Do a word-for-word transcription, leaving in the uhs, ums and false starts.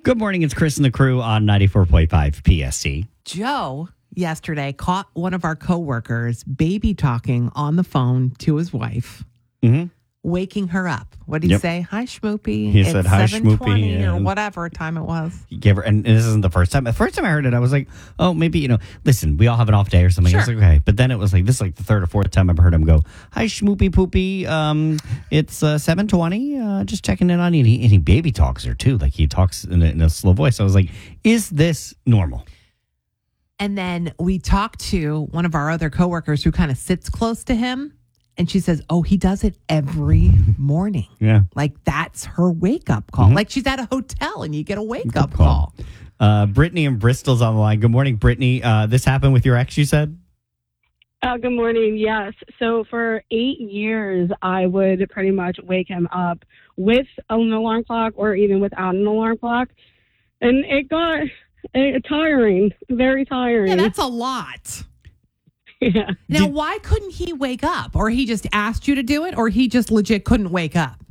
Good morning. It's Chris and the crew on ninety-four point five P S C. Joe yesterday caught one of our coworkers baby talking on the phone to his wife, Mm-hmm. waking her up. What did he Yep. say? Hi, Schmoopy. He it's said, "Hi, seven twenty Schmoopy," or and- whatever time it was. He gave her, and this isn't the first time. The first time I heard it, I was like, oh, maybe, you know, listen, we all have an off day or something. I was Sure. like, okay. But then it was like, this is like the third or fourth time I've heard him go, "Hi, Schmoopy Poopy. Um, it's uh, seven twenty. Uh, just checking in on you." And he, and he baby talks her too. Like he talks in a, in a slow voice. I was like, is this normal? And then we talked to one of our other coworkers who kind of sits close to him. And she says, oh, he does it every morning. Yeah. Like that's her wake up call. Mm-hmm. Like she's at a hotel and you get a wake up call. Uh, Brittany in Bristol's on the line. Good morning, Brittany. Uh, this happened with your ex, you said? Uh, good morning. Yes. So for eight years, I would pretty much wake him up with an alarm clock or even without an alarm clock. And it got uh, tiring, very tiring. Yeah, that's a lot. Yeah. Now, Did- why couldn't he wake up? Or he just asked you to do it? Or he just legit couldn't wake up?